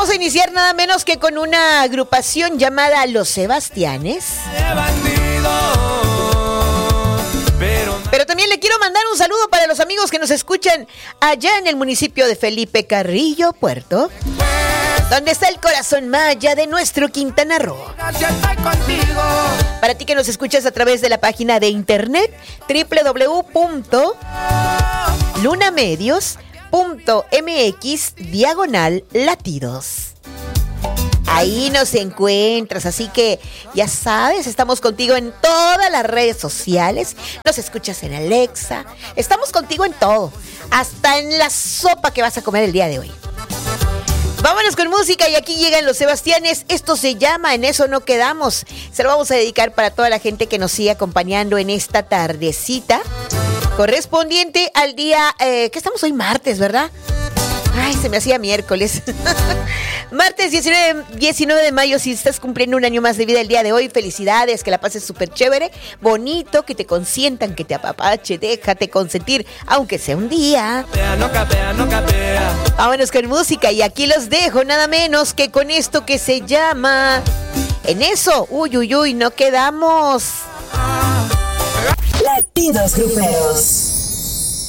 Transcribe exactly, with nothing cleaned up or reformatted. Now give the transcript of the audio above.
Vamos a iniciar nada menos que con una agrupación llamada Los Sebastianes. Pero también le quiero mandar un saludo para los amigos que nos escuchan allá en el municipio de Felipe Carrillo, Puerto, donde está el corazón maya de nuestro Quintana Roo. Para ti que nos escuchas a través de la página de internet doble u doble u doble u punto lunamedios punto m x diagonal latidos. Ahí nos encuentras, así que ya sabes, estamos contigo en todas las redes sociales, nos escuchas en Alexa, estamos contigo en todo, hasta en la sopa que vas a comer el día de hoy. Vámonos con música y aquí llegan los Sebastianes. Esto se llama En Eso No Quedamos. Se lo vamos a dedicar para toda la gente que nos sigue acompañando en esta tardecita correspondiente al día, eh, que estamos hoy martes, ¿verdad? Ay, se me hacía miércoles. Martes diecinueve de mayo, si estás cumpliendo un año más de vida el día de hoy, felicidades, que la pases súper chévere, bonito, que te consientan, que te apapache, déjate consentir, aunque sea un día. No capea, no capea. Vámonos con música y aquí los dejo, nada menos que con esto que se llama En Eso, uy, uy, uy, no quedamos. Latidos Gruperos.